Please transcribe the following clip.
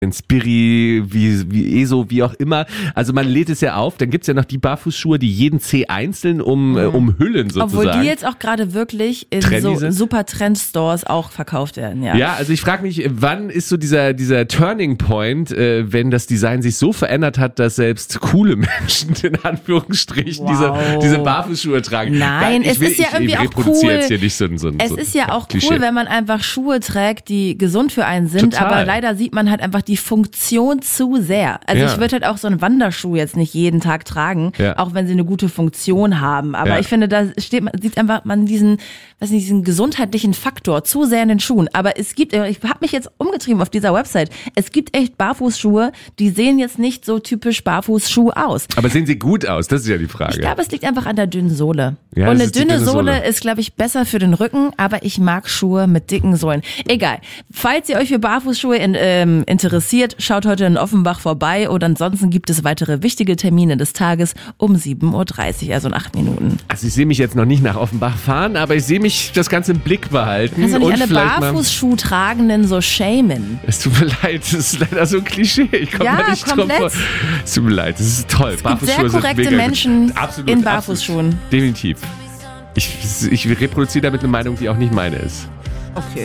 Inspiri, wie ESO, wie auch immer. Also man lädt es ja auf, dann gibt's ja noch die Barfußschuhe, die jeden Zeh einzeln umhüllen sozusagen. Obwohl die jetzt auch gerade wirklich in Trendy so sind? super Trend-Stores auch verkauft werden. Ja, also ich frage mich, wann ist so dieser Turning Point, wenn das Design sich so verändert hat, dass selbst coole Menschen in Anführungsstrichen diese Barfußschuhe tragen. Nein, es ist ja irgendwie auch reproduziere cool. Jetzt hier nicht so Es ist ja auch Klischee. cool, wenn man einfach Schuhe trägt, die gesund für einen sind, Total. aber leider sieht man halt einfach die Funktion zu sehr. Also ich würde halt auch so einen Wanderschuh jetzt nicht jeden Tag tragen, auch wenn sie eine gute Funktion haben. Aber ich finde, da sieht einfach man diesen gesundheitlichen Faktor zu sehr in den Schuhen. Aber es gibt, ich habe mich jetzt umgetrieben auf dieser Website, es gibt echt Barfußschuhe, die sehen jetzt nicht so typisch Barfußschuh aus. Aber sehen sie gut aus? Das ist ja die Frage. Ich glaube, es liegt einfach an der dünnen Sohle. Ja, und es eine ist die dünne dünne Sohle Sohle. ist, glaube ich, besser für den Rücken, aber ich mag Schuhe mit dicken Sohlen. Egal. Falls ihr euch für Barfußschuhe interessiert, schaut heute in Offenbach vorbei oder ansonsten gibt es weitere wichtige Termine des Tages um 7.30 Uhr, also in 8 Minuten. Also ich sehe mich jetzt noch nicht nach Offenbach fahren, aber ich sehe mich das Ganze im Blick behalten. Kannst du nicht und alle vielleicht mal- Barfußschuhtragenden so shamen? Es tut mir leid, das ist leider so ein Klischee. Ich komme Ja, da nicht komplett. drauf vor. Es tut mir leid, das ist toll. Es gibt sehr korrekte Menschen in Barfußschuhen. Definitiv. Ich reproduziere damit eine Meinung, die auch nicht meine ist. Okay.